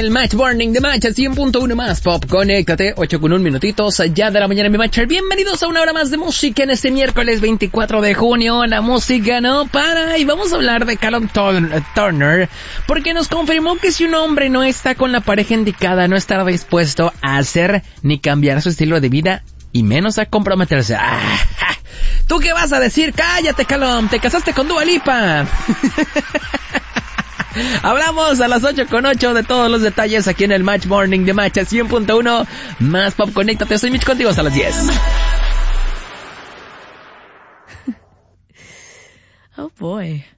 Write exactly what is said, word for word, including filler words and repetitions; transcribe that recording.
el Match Morning de Match cien punto uno más Pop. Conéctate, ocho con un minutitos ya de la mañana, mi Matcher. Bienvenidos a una hora más de música en este miércoles veinticuatro de junio. La música no para y vamos a hablar de Callum Turner porque nos confirmó que si un hombre no está con la pareja indicada, no estará dispuesto a hacer ni cambiar su estilo de vida y menos a comprometerse. ¡Ah! ¿Tú qué vas a decir? Cállate, Callum, te casaste con Dua Lipa. Hablamos a las ocho con ocho de todos los detalles aquí en el Match Morning de Match cien punto uno más Pop. Conéctate, soy Mitch contigo hasta las diez. Oh boy.